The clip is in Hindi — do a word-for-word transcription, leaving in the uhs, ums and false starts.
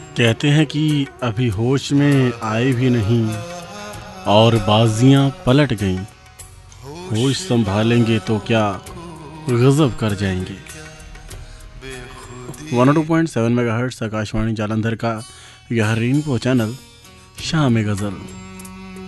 कहते हैं कि अभी होश में आए भी नहीं और बाजियां पलट गईं। होश संभालेंगे तो क्या गजब कर जाएंगे। One two point seven mega hertz Akashvani Jalandhar का यह रेनबो चैनल शाम गज़ल।